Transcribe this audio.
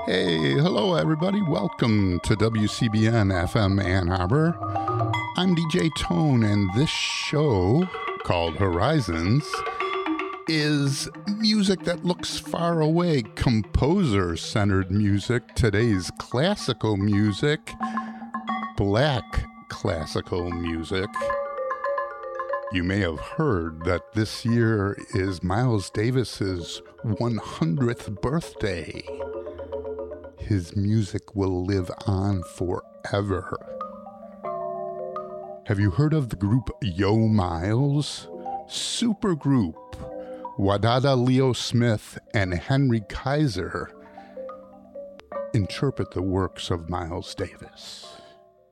Hey, hello everybody. Welcome to WCBN FM Ann Arbor. I'm DJ Tone, and this show, called Horizons, is music that looks far away, composer-centered music, today's classical music, black classical music. You may have heard that this year is Miles Davis's 100th birthday. His music will live on forever. Have you heard of the group Yo Miles? Supergroup. Wadada Leo Smith and Henry Kaiser interpret the works of Miles Davis.